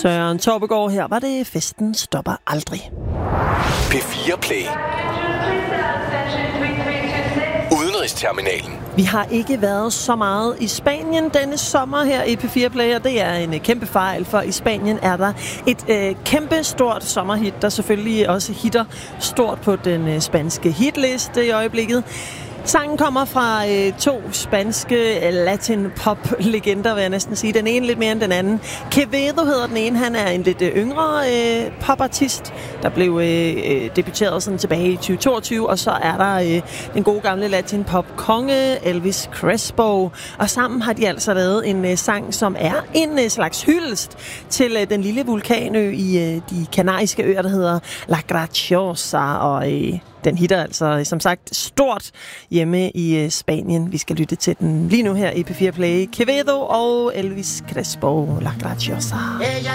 Søren Torpegaard, her var det Festen stopper aldrig. P4 Play. Udenrigsterminalen. Vi har ikke været så meget i Spanien denne sommer her i P4 Play, og det er en kæmpe fejl, for i Spanien er der et kæmpe stort sommerhit, der selvfølgelig også hitter stort på den spanske hitliste i øjeblikket. Sangen kommer fra to spanske latin-pop-legender, vil jeg næsten sige. Den ene lidt mere end den anden. Quevedo hedder den ene. Han er en lidt yngre popartist, der blev debuteret sådan tilbage i 2022. Og så er der den gode gamle latin-pop-konge Elvis Crespo. Og sammen har de altså lavet en sang, som er en slags hyldest til den lille vulkanø i de kanariske øer, der hedder La Graciosa. Og den hitter altså, som sagt, stort hjemme i Spanien. Vi skal lytte til den lige nu her i P4 Play. Quevedo og Elvis Crespo, La Graciosa.